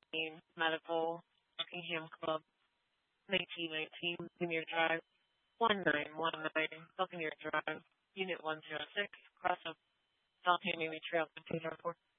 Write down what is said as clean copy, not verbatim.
Medical, Buckingham Club, 1919, Buccaneer Drive, 1919, Buccaneer Drive, Unit 106, cross up South Miami Trail, Container 4.